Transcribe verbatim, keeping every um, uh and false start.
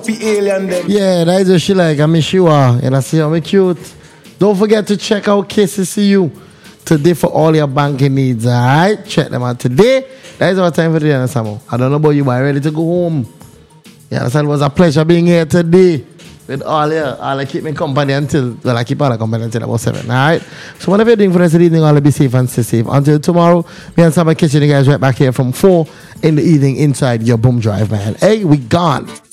The alien them. Yeah, that is what she like. I miss you are. And I see how me cute. Don't forget to check out K C C U today for all your banking needs. Alright? Check them out today. That is our time for today, understand? I don't know about you, but I'm ready to go home. You understand? It was a pleasure being here today with all you. All I keep me company until, well, I keep all the company until about seven. Alright? So whatever you're doing for the rest of the evening, all be safe and stay safe. Until tomorrow, me and Summer Kitchen, you guys right back here from four in the evening inside your boom drive, man. Hey, we gone.